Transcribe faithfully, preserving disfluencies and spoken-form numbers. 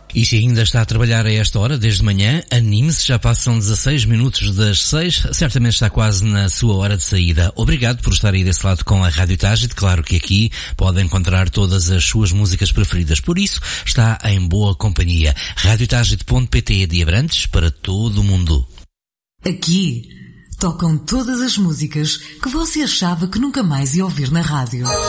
E se ainda está a trabalhar a esta hora, desde manhã, anime-se, já passam dezasseis minutos das seis, certamente está quase na sua hora de saída. Obrigado por estar aí desse lado com a Rádio Tágit. Claro que aqui pode encontrar todas as suas músicas preferidas, por isso está em boa companhia. rádio tágit ponto pt de Abrantes para todo o mundo. Aqui tocam todas as músicas que você achava que nunca mais ia ouvir na rádio.